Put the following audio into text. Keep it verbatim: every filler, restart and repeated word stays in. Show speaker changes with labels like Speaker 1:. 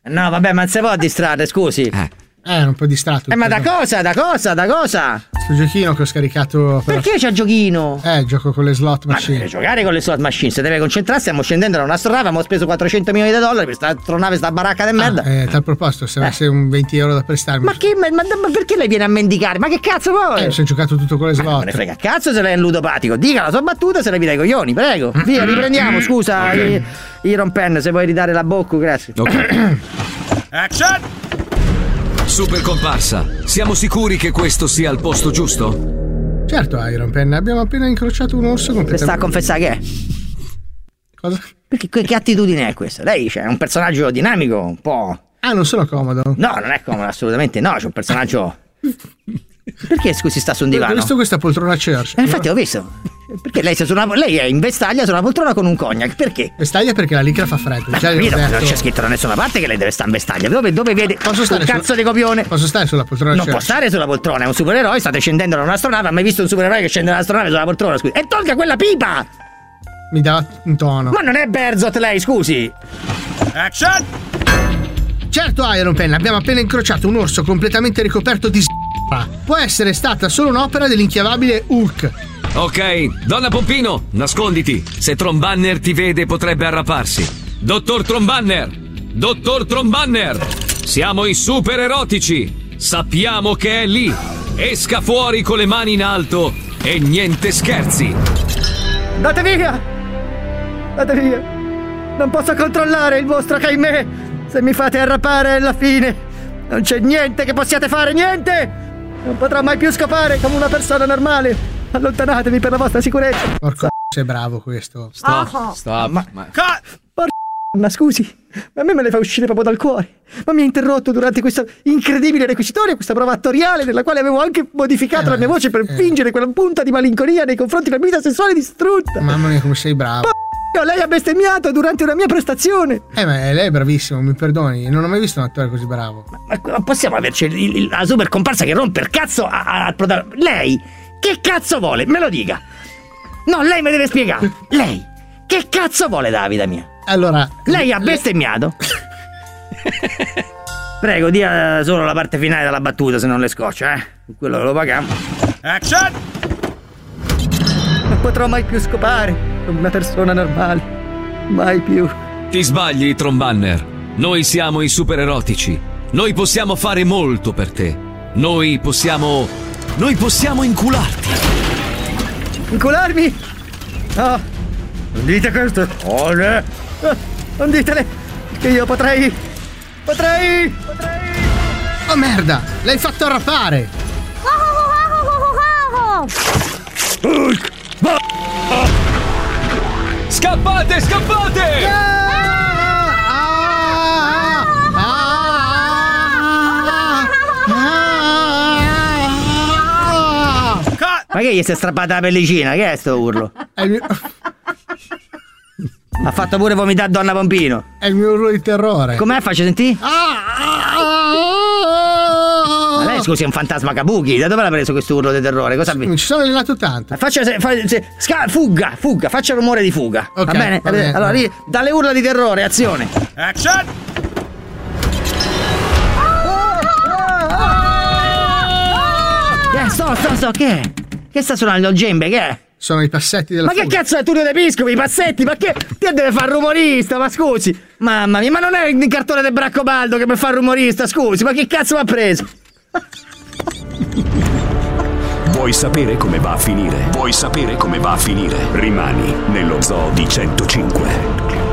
Speaker 1: No, vabbè, ma non si può distrarre, scusi.
Speaker 2: Eh.
Speaker 3: Eh, un po' distratto.
Speaker 1: Eh, ma da cosa? Da cosa? Da cosa?
Speaker 3: Sto giochino che ho scaricato. Per...
Speaker 1: Perché c'è giochino?
Speaker 3: Eh, gioco con le slot
Speaker 1: Ma
Speaker 3: machine.
Speaker 1: deve giocare con le slot machine, se deve concentrarsi. Stiamo scendendo da un'astronave, abbiamo speso quattrocento milioni di dollari per questa astronave, sta baracca di merda.
Speaker 3: Ah, eh, tal proposito, se avesse eh. un venti euro da prestarmi.
Speaker 1: Ma che? Ma, ma, ma perché lei viene a mendicare? Ma che cazzo vuole?
Speaker 3: Eh, si è giocato tutto con le slot.
Speaker 1: Ma ne frega cazzo se lei è un ludopatico. Dica la sua battuta se le vita i coglioni, prego. Via, riprendiamo, scusa, okay. Iron Pen, se vuoi ridare la bocca, grazie.
Speaker 2: Ok.
Speaker 4: Action!
Speaker 2: Super comparsa, siamo sicuri che questo sia il posto giusto?
Speaker 3: Certo, Iron Pen, abbiamo appena incrociato un orso con
Speaker 1: te. Sta a confessare che è?
Speaker 3: Cosa?
Speaker 1: Perché che attitudine è questa? Lei c'è cioè, un personaggio dinamico, un po'.
Speaker 3: Ah, non sono comodo?
Speaker 1: No, non è comodo, assolutamente no, c'è un personaggio. Perché scusi sta su un divano?
Speaker 3: Ho visto questa poltrona Church.
Speaker 1: Eh, infatti ho visto. Perché lei, su una, lei è in vestaglia su una poltrona con un cognac, perché?
Speaker 3: Vestaglia perché la licra fa freddo.
Speaker 1: Ma capito, non c'è scritto da nessuna parte che lei deve stare in vestaglia. Dove, dove vede
Speaker 3: posso stare
Speaker 1: un cazzo
Speaker 3: su...
Speaker 1: di copione?
Speaker 3: Posso stare sulla poltrona?
Speaker 1: Non
Speaker 3: Church.
Speaker 1: può stare sulla poltrona, è un supereroe, state scendendo da un'astronave. Ha mai visto un supereroe che scende da un'astronave sulla poltrona? Scusi. E tolga quella pipa!
Speaker 3: Mi dà un tono.
Speaker 1: Ma non è Berzot lei, scusi!
Speaker 4: Action!
Speaker 3: Certo, Iron Pen, abbiamo appena incrociato un orso completamente ricoperto di s***a. Può essere stata solo un'opera dell'inchiavabile Hulk.
Speaker 2: Ok, donna Pompino, nasconditi. Se Trombanner ti vede potrebbe arraparsi. Dottor Trombanner! Dottor Trombanner! Siamo i super erotici! Sappiamo che è lì! Esca fuori con le mani in alto e niente scherzi!
Speaker 1: Date via! Date via! Non posso controllare il vostro caimè! Se mi fate arrapare alla fine non c'è niente che possiate fare, niente! Non potrò mai più scopare come una persona normale. Allontanatevi per la vostra sicurezza.
Speaker 3: Porco sei bravo questo.
Speaker 2: Stop, oh. stop.
Speaker 1: Ma, ma... Porco, ma scusi, ma a me me le fa uscire proprio dal cuore. Ma mi ha interrotto durante questa incredibile requisitoria, questa prova attoriale nella quale avevo anche modificato eh, la mia voce per eh. fingere quella punta di malinconia nei confronti della mia vita sessuale distrutta.
Speaker 3: Mamma mia come sei bravo.
Speaker 1: Porco, lei ha bestemmiato durante una mia prestazione.
Speaker 3: Eh ma lei è bravissimo, mi perdoni. Non ho mai visto un attore così bravo.
Speaker 1: Ma, ma possiamo averci il, il, la super comparsa che rompe il cazzo al protagonista. Lei che cazzo vuole? Me lo dica. No, lei mi deve spiegare. Lei che cazzo vuole da vita mia?
Speaker 3: Allora,
Speaker 1: lei ha bestemmiato. Prego, dia solo la parte finale della battuta se non le scoccia, eh. Quello lo paghiamo.
Speaker 4: Action!
Speaker 1: Non potrò mai più scopare come una persona normale. Mai più.
Speaker 2: Ti sbagli, Trombanner. Noi siamo i super erotici. Noi possiamo fare molto per te. Noi possiamo... Noi possiamo incularti.
Speaker 1: Incularmi? No. Non dite questo. Oh, no. Non ditele. Che io potrei... Potrei... Potrei...
Speaker 3: Oh merda! L'hai fatto arrapare!
Speaker 2: Hulk! Scappate, scappate!
Speaker 1: Ma che gli si è strappata la pellicina? Che è sto urlo?
Speaker 3: È il mio...
Speaker 1: Ha fatto pure vomitare Donna Pompino.
Speaker 3: È il mio urlo di terrore.
Speaker 1: Com'è? Faccio sentire? Ma lei scusi è un fantasma kabuki. Da dove l'ha preso questo urlo di terrore? Cosa
Speaker 3: mi ci sono allenato tanto.
Speaker 1: Faccia se, fa, se, sca, fuga, fuga, faccia il rumore di fuga.
Speaker 3: Okay,
Speaker 1: va bene?
Speaker 3: Va bene
Speaker 1: allora, ri, dalle urla di terrore, azione.
Speaker 4: Action!
Speaker 1: Che sto, sto, sto, che è? Che sta suonando il djembe, che è?
Speaker 3: Sono i passetti della
Speaker 1: Ma
Speaker 3: fuga.
Speaker 1: che cazzo è Tullio De Piscopi, i passetti? Ma che? Ti deve fare rumorista, ma scusi. Mamma mia, ma non è il cartone del Braccobaldo che mi fa il rumorista, scusi, ma che cazzo mi ha preso?
Speaker 5: Vuoi sapere come va a finire? Vuoi sapere come va a finire? Rimani nello Zoo di centocinque.